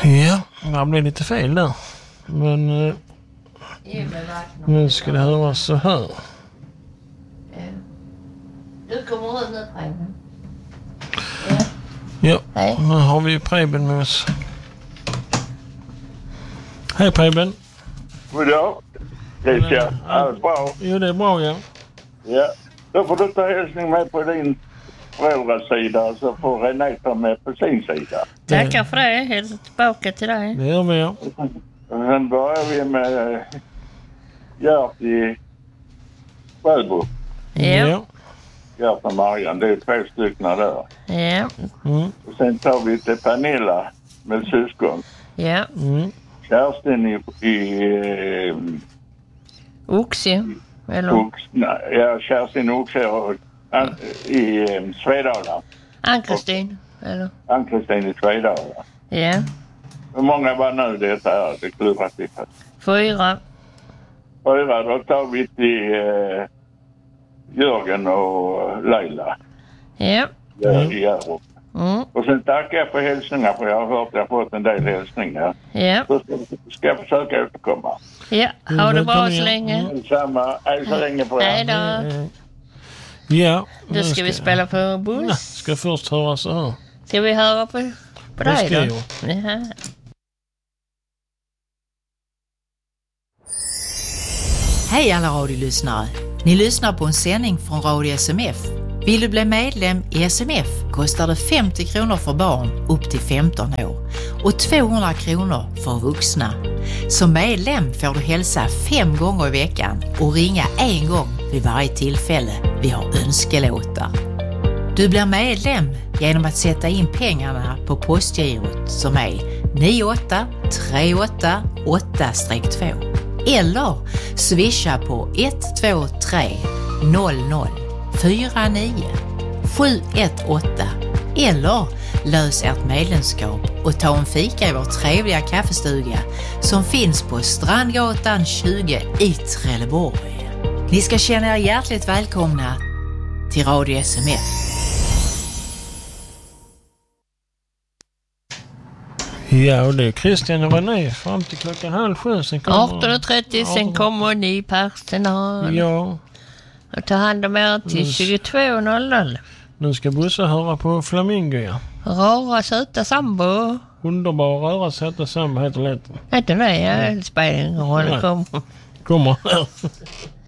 Ja, det blev lite fel där. Men nu ska det höra så här. Du kommer ut nu, Preben. Ja, Hej. nu har vi Preben med oss. Hej Preben. Goddag. Christian, allt bra? Jo, det är bra, ja. Ja. Då får du ta hälsning med på din föräldrasida, så får René ta med på sin sida. Tackar för det. Hälsa tillbaka till dig. Det gör vi, ja. Sen börjar vi med Gert i Sjöbo. Ja. Gert och Marian, det är 2 stycken där. Ja. Mm. Och sen tar vi till Pernilla med syskon. Ja. Mm. Kerstin i Oxie. Eller Kerstin Oxie i Svedala. Ann-Kristin. Eller? Ann-Kristin i Svedala. Ja. Hur många var nu detta här? Det klurat lite. 4. 4, då tar vi till Jörgen och Leila. Ja. Mm. Och sen tackar jag för hälsningar, för jag har hört att jag har fått en del hälsningar. Ja. Så ska jag försöka återkomma. Ja. Ha det bra så länge. Samma. Hej så länge på er. Hej då. Ja. Då ska vi spela på buss. Ska först höra så här. Ska vi höra på dig då? Ja. Hej alla radiolyssnare. Ni lyssnar på en sändning från Radio SMF. Vill du bli medlem i SMF kostar det 50 kronor för barn upp till 15 år och 200 kronor för vuxna. Som medlem får du hälsa 5 gånger i veckan och ringa 1 gång vid varje tillfälle vi har önskelåtar. Du blir medlem genom att sätta in pengarna på postgirot som är 98388-2 eller swisha på 123 00 49 718 eller lös ert medlemskap och ta en fika i vår trevliga kaffestuga som finns på Strandgatan 20 i Trelleborg. Ni ska känna er hjärtligt välkomna till Radio SMF. Ja, och det är Christian och René fram till 6:30. Sen kommer 18:30, sen kommer ny personal. Ja. Och ta hand om er till 22:00. Nu ska Bosse höra på Flamingo, ja. Rara söta sambo. Underbar röra söta sambo heter lätt. Heter det? Jag spelar ingen roll. Kommer.